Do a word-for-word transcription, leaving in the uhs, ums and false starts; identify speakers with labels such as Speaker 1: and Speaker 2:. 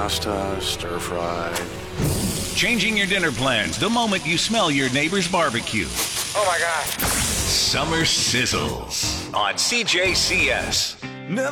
Speaker 1: pasta, stir fry.
Speaker 2: Changing your dinner plans the moment you smell your neighbor's barbecue.
Speaker 3: Oh my God.
Speaker 2: Summer Sizzles on C J C S. Never